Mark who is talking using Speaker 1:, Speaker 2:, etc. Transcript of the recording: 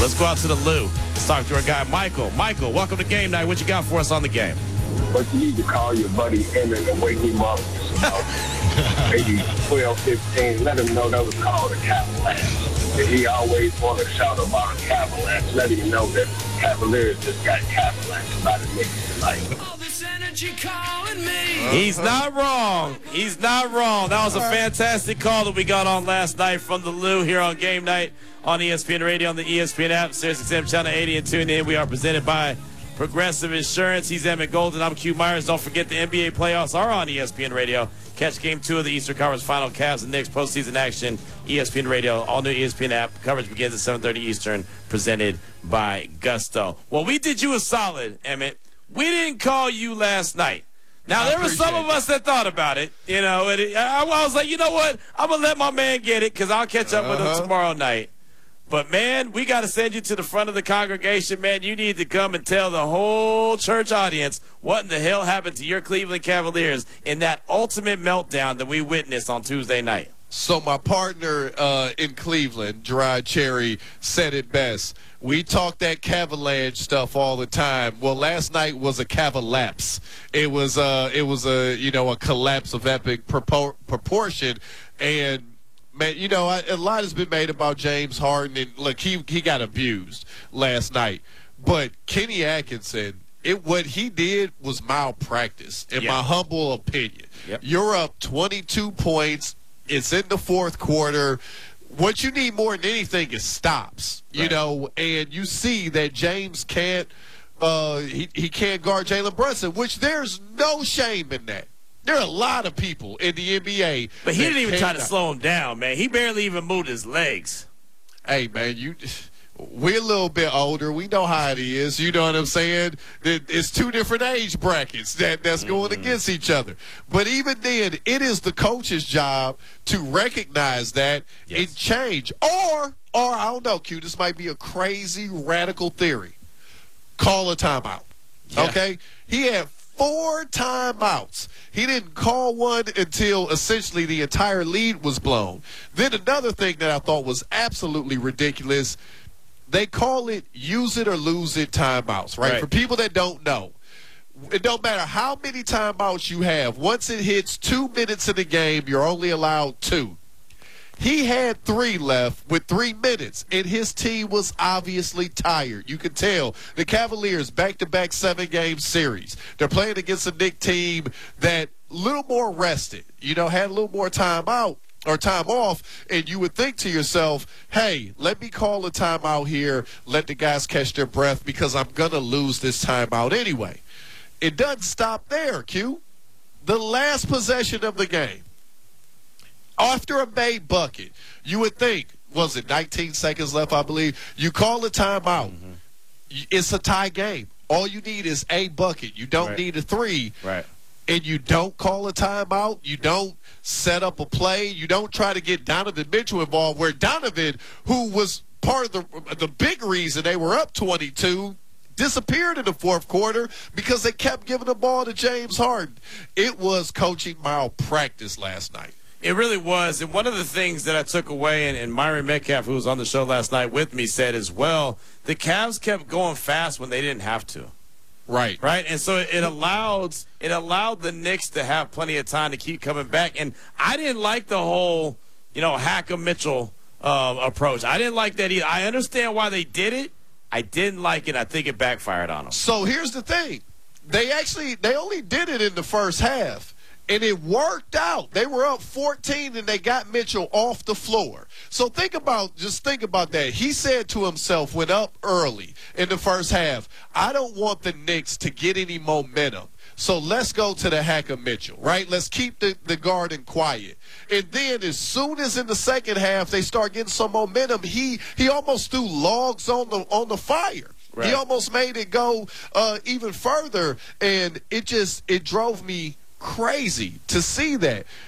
Speaker 1: Let's go out to the Lou. Let's talk to our guy, Michael. Michael, welcome to Game Night. What you got for us on the game?
Speaker 2: But you need to call your buddy Emmett and wake him up. Maybe 12, 15. Let him know that was called a Cavalier. And he always want to shout about a Cavalier. Let him know that Cavaliers just got Cavalier by the Knicks tonight.
Speaker 3: All this energy calling me.
Speaker 1: He's not wrong. He's not wrong. That was a fantastic call that we got on last night from the Lou here on Game Night on ESPN Radio, on the ESPN app, SiriusXM Channel 80, and tune in. We are presented by Progressive Insurance. He's Emmett Golden. I'm Q Myers. Don't forget the NBA playoffs are on ESPN Radio. Catch Game 2 of the Eastern Conference Final, Cavs and Knicks postseason action. ESPN Radio, all new ESPN app. Coverage begins at 7:30 Eastern, presented by Gusto. Well, we did you a solid, Emmett. We didn't call you last night. Now, there were some of us that thought about it. You know, and I was like, you know what? I'm going to let my man get it because I'll catch up with him tomorrow night. But, man, we got to send you to the front of the congregation, man. You need to come and tell the whole church audience what in the hell happened to your Cleveland Cavaliers in that ultimate meltdown that we witnessed on Tuesday night.
Speaker 4: So my partner in Cleveland, Gerard Cherry, said it best. We talk that Cavalanche stuff all the time. Well, last night was a Cavalapse. It was a collapse of epic proportion. And man, you know, a lot has been made about James Harden, and look, he got abused last night. But Kenny Atkinson, what he did was malpractice, in my humble opinion.
Speaker 1: Yep.
Speaker 4: You're up 22 points. It's in the fourth quarter. What you need more than anything is stops, you know, and you see that James can't he can't guard Jalen Brunson, which there's no shame in that. There are a lot of people in the NBA.
Speaker 1: But he didn't even try to slow him down, man. He barely even moved his legs.
Speaker 4: Hey, man, we're a little bit older. We know how it is. You know what I'm saying? It's two different age brackets that's going against each other. But even then, it is the coach's job to recognize that and change. Or I don't know, Q, this might be a crazy, radical theory. Call a timeout.
Speaker 1: Yeah.
Speaker 4: Okay? He had 4 timeouts. He didn't call one until essentially the entire lead was blown. Then another thing that I thought was absolutely ridiculous, they call it use it or lose it timeouts, right? For people that don't know, it don't matter how many timeouts you have. Once it hits 2 minutes in the game, you're only allowed 2. He had 3 left with 3 minutes, and his team was obviously tired. You could tell. The Cavaliers, back-to-back 7-game series. They're playing against a Knicks team that a little more rested, you know, had a little more time out or time off, and you would think to yourself, hey, let me call a timeout here, let the guys catch their breath because I'm going to lose this timeout anyway. It doesn't stop there, Q. The last possession of the game, after a made bucket, you would think, was it 19 seconds left, I believe? You call a timeout. It's a tie game. All you need is a bucket. You don't need a 3.
Speaker 1: Right.
Speaker 4: And you don't call a timeout. You don't set up a play. You don't try to get Donovan Mitchell involved, where Donovan, who was part of the big reason they were up 22, disappeared in the fourth quarter because they kept giving the ball to James Harden. It was coaching malpractice last night.
Speaker 1: It really was. And one of the things that I took away, and Myron Metcalf, who was on the show last night with me, said as well, the Cavs kept going fast when they didn't have to.
Speaker 4: Right.
Speaker 1: And so it allowed the Knicks to have plenty of time to keep coming back. And I didn't like the whole, Hacker Mitchell approach. I didn't like that either. I understand why they did it. I didn't like it. I think it backfired on them.
Speaker 4: So here's the thing. They only did it in the first half. And it worked out. They were up 14, and they got Mitchell off the floor. So think about that. He said to himself, went up early in the first half, I don't want the Knicks to get any momentum. So let's go to the Hacker Mitchell, right? Let's keep the garden quiet. And then as soon as in the second half they start getting some momentum, he almost threw logs on the fire. Right. He almost made it go even further, and it drove me crazy to see that.